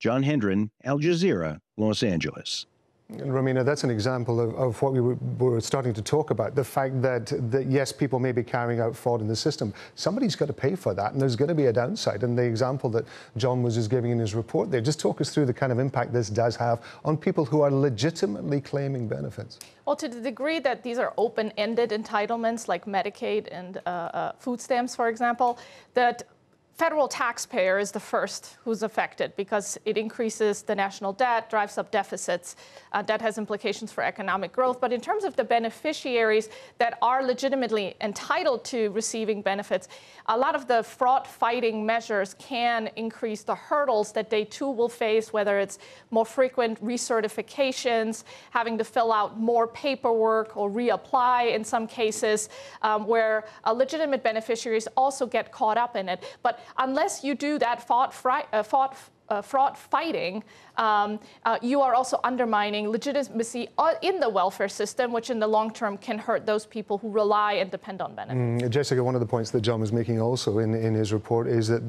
John Hendren, Al Jazeera, Los Angeles. And Romina, that's an example of what we were starting to talk about, the fact that yes, people may be carrying out fraud in the system. Somebody's got to pay for that, and there's going to be a downside. And the example that John was just giving in his report there, just talk us through the kind of impact this does have on people who are legitimately claiming benefits. Well, to the degree that these are open-ended entitlements like Medicaid and food stamps, for example, that federal taxpayer is the first who's affected because it increases the national debt, drives up deficits. That has implications for economic growth. But in terms of the beneficiaries that are legitimately entitled to receiving benefits, a lot of the fraud-fighting measures can increase the hurdles that they too will face, whether it's more frequent recertifications, having to fill out more paperwork or reapply in some cases, where legitimate beneficiaries also get caught up in it. But unless you do that fraud fighting, you are also undermining legitimacy in the welfare system, which in the long term can hurt those people who rely and depend on benefits. Jessica, one of the points that John was making also in his report is that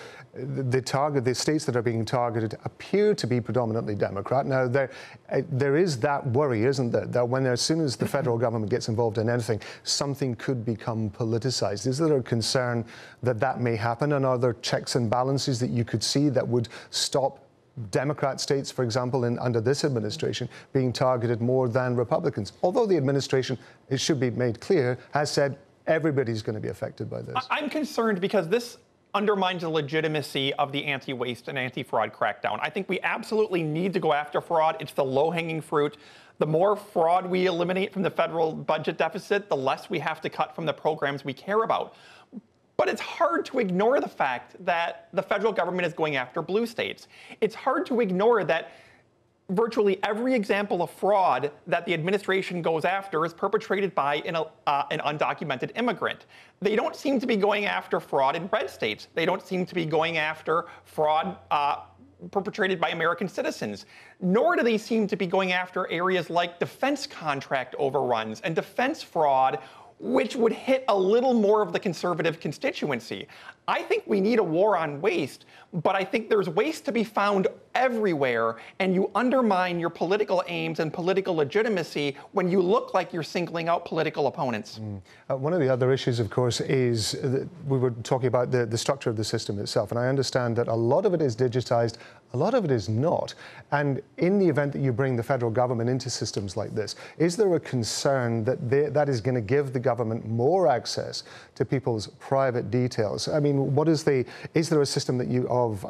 the states that are being targeted appear to be predominantly Democrat. Now, there is that worry, isn't there, that as soon as the federal government gets involved in anything, something could become politicized. Is there a concern that that may happen, and are there checks and balances that you could see that would stop Democrat states, for example, under this administration, being targeted more than Republicans? Although the administration, it should be made clear, has said everybody's going to be affected by this. I'm concerned because this undermines the legitimacy of the anti-waste and anti-fraud crackdown. I think we absolutely need to go after fraud. It's the low-hanging fruit. The more fraud we eliminate from the federal budget deficit, the less we have to cut from the programs we care about. But it's hard to ignore the fact that the federal government is going after blue states. It's hard to ignore that virtually every example of fraud that the administration goes after is perpetrated by an undocumented immigrant. They don't seem to be going after fraud in red states. They don't seem to be going after fraud perpetrated by American citizens. Nor do they seem to be going after areas like defense contract overruns and defense fraud, which would hit a little more of the conservative constituency. I think we need a war on waste, but I think there's waste to be found everywhere, and you undermine your political aims and political legitimacy when you look like you're singling out political opponents. One of the other issues, of course, is that we were talking about the structure of the system itself, and I understand that a lot of it is digitized, a lot of it is not. And in the event that you bring the federal government into systems like this, is there a concern that that is going to give the government more access to people's private details? I mean, is there a system that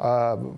of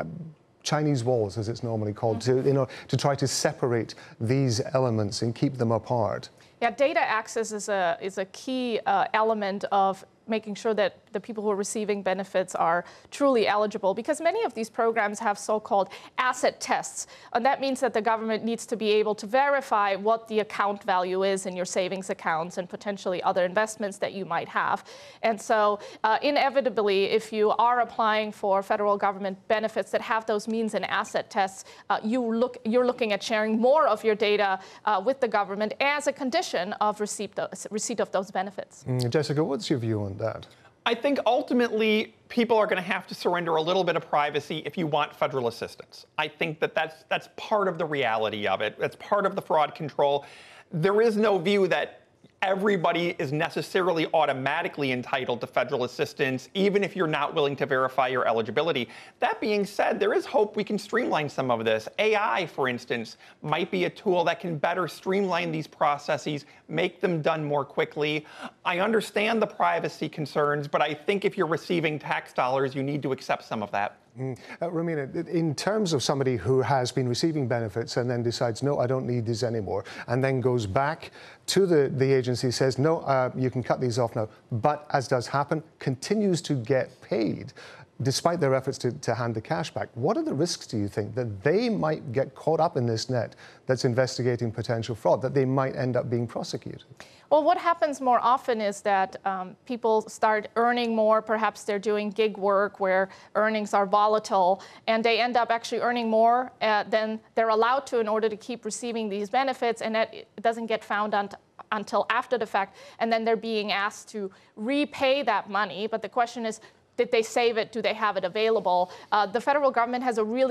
Chinese walls, as it's normally called, to try to separate these elements and keep them apart? Yeah, data access is a key element of making sure that the people who are receiving benefits are truly eligible, because many of these programs have so-called asset tests. And that means that the government needs to be able to verify what the account value is in your savings accounts and potentially other investments that you might have. And so inevitably, if you are applying for federal government benefits that have those means and asset tests, you're looking at sharing more of your data with the government as a condition of receipt of those benefits. Jessica, what's your view on that? I think ultimately people are going to have to surrender a little bit of privacy if you want federal assistance. I think that's part of the reality of it. That's part of the fraud control. There is no view that everybody is necessarily automatically entitled to federal assistance, even if you're not willing to verify your eligibility. That being said, there is hope we can streamline some of this. AI, for instance, might be a tool that can better streamline these processes, make them done more quickly. I understand the privacy concerns, but I think if you're receiving tax dollars, you need to accept some of that. Romina, in terms of somebody who has been receiving benefits and then decides, no, I don't need these anymore, and then goes back to the agency, says, no, you can cut these off now, but as does happen, continues to get paid despite their efforts to hand the cash back. What are the risks, do you think, that they might get caught up in this net that's investigating potential fraud, that they might end up being prosecuted? Well, what happens more often is that people start earning more. Perhaps they're doing gig work where earnings are volatile, and they end up actually earning more than they're allowed to in order to keep receiving these benefits, and that doesn't get found until after the fact, and then they're being asked to repay that money. But the question is, did they save it? Do they have it available? The federal government has a really